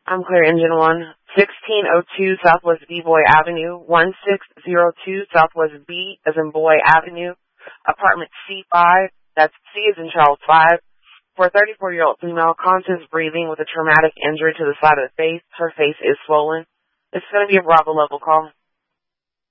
I'm clear, engine 1. 1602 Southwest B-Boy Avenue, 1602 Southwest B as in Boy Avenue, apartment C5, that's C as in Charles 5, for a 34-year-old female, conscious breathing with a traumatic injury to the side of the face. Her face is swollen. It's going to be a Bravo level call.